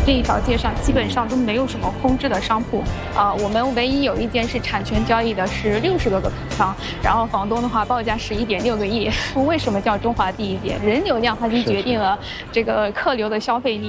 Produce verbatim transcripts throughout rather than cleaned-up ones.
这一条街上基本上都没有什么空置的商铺啊、呃。我们唯一有一间是产权交易的，是六十多个平方，然后房东的话报价十一点六个亿。为什么叫中华第一街？人流量它就决定了这个客流的消费力。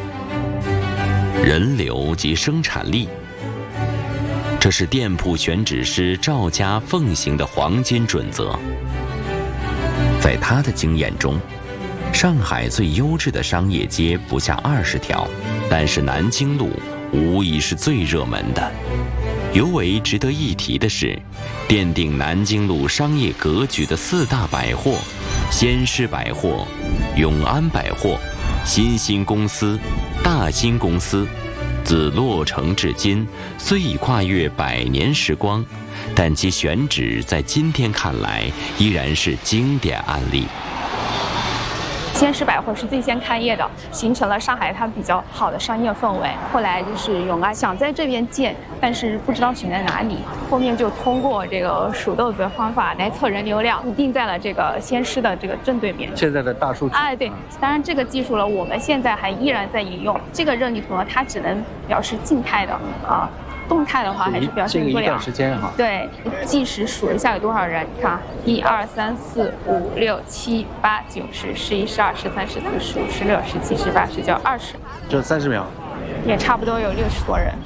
人流及生产力，这是店铺选址师赵家奉行的黄金准则。在他的经验中，上海最优质的商业街不下二十条，但是南京路无疑是最热门的。尤为值得一提的是，奠定南京路商业格局的四大百货——先施百货、永安百货、新兴公司、大新公司，自落成至今，虽已跨越百年时光，但其选址在今天看来依然是经典案例。 先施百货是最先开业的，形成了上海它比较好的商业氛围。后来就是永安想在这边建，但是不知道选在哪里，后面就通过这个数豆子的方法来测人流量，定在了这个先施的这个正对面。 现在的大数据， 哎，对，当然这个技术了，我们现在还依然在引用。这个热力图呢，它只能表示静态的啊。动态的话还是表现不了。 一段时间哈。 对，计时数一下有多少人？你看，一二三四五六七八九十十一十二十三十四十五十六十七十八十九二十， 就三十秒， 也差不多有六十多人。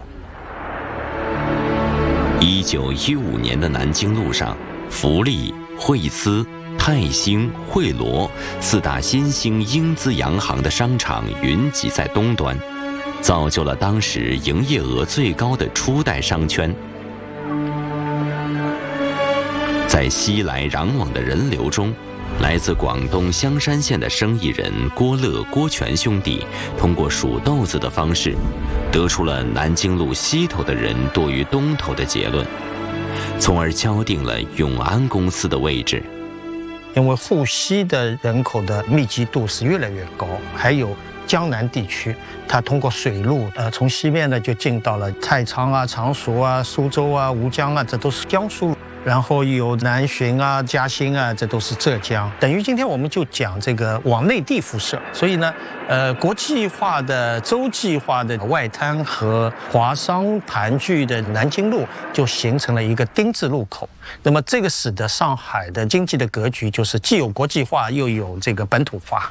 一九一五年的南京路上，福利、惠思、泰兴、汇罗四大新兴英资洋行的商场云集在东端，造就了当时营业额最高的初代商圈。在熙来攘往的人流中，来自广东香山县的生意人郭乐、郭全兄弟通过数豆子的方式，得出了南京路西头的人多于东头的结论，从而敲定了永安公司的位置。 因为沪西的人口的密集度是越来越高，还有江南地区，它通过水路，呃，从西面呢就进到了太仓啊、常熟啊、苏州啊、吴江啊，这都是江苏。然后有南浔啊、嘉兴啊，这都是浙江。等于今天我们就讲这个往内地辐射，所以呢，呃，国际化的、洲际化的外滩和华商盘踞的南京路就形成了一个丁字路口。那么这个使得上海的经济的格局就是既有国际化，又有这个本土化。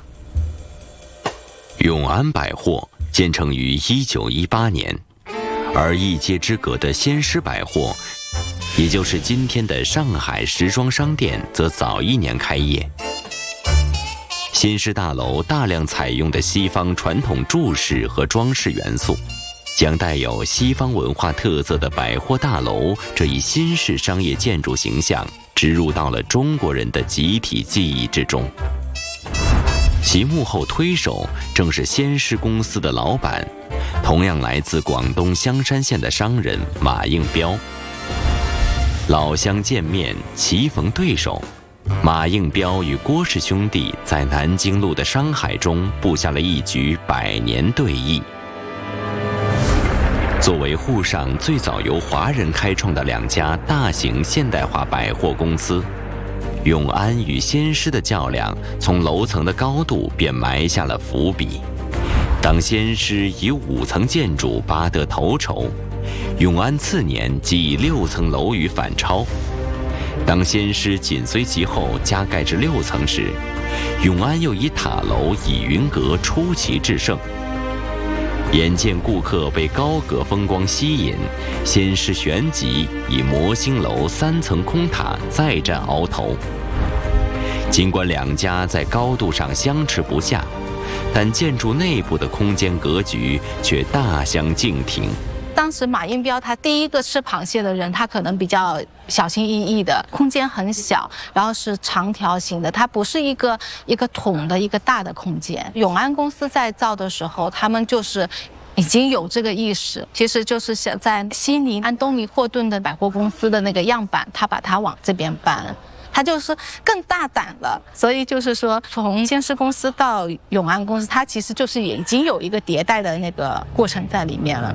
永安百货建成于一九一八年，而一街之隔的先施百货，也就是今天的上海时装商店，则早一年开业。先施大楼大量采用的西方传统柱式和装饰元素，将带有西方文化特色的百货大楼这一新式商业建筑形象植入到了中国人的集体记忆之中。其幕后推手正是先施公司的老板，同样来自广东香山县的商人马应彪。老乡见面，棋逢对手。马应彪与郭氏兄弟在南京路的商海中布下了一局百年对弈。作为沪上最早由华人开创的两家大型现代化百货公司，永安与先施的较量从楼层的高度便埋下了伏笔。当先施以五层建筑拔得头筹，永安次年即以六层楼宇反超。当先施紧随其后加盖至六层时，永安又以塔楼倚云阁出奇制胜。眼见顾客被高阁风光吸引，先施旋即以摩星楼三层空塔再战鳌头。尽管两家在高度上相持不下，但建筑内部的空间格局却大相径庭。 当时马应彪他第一个吃螃蟹的人，他可能比较小心翼翼的，空间很小，然后是长条形的，它不是一个一个桶的一个大的空间。永安公司在造的时候，他们就是已经有这个意识，其实就是想在悉尼安东尼霍顿的百货公司的那个样板，他把它往这边搬。它就是更大胆了，所以就是说，从先施公司到永安公司，它其实就是已经有一个迭代的那个过程在里面了。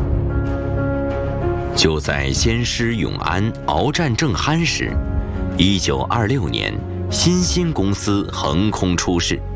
就在先施永安鏖战正酣时，一九二六年，新兴公司横空出世。